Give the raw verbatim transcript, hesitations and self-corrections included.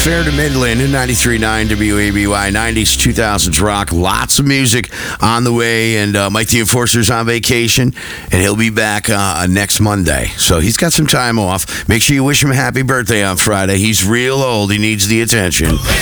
Fair to Midland, ninety-three point nine W A B Y, nineties, two thousands rock. Lots of music on the way, and uh, Mike the Enforcer's on vacation, and he'll be back uh, next Monday. So he's got some time off. Make sure you wish him a happy birthday on Friday. He's real old. He needs the attention.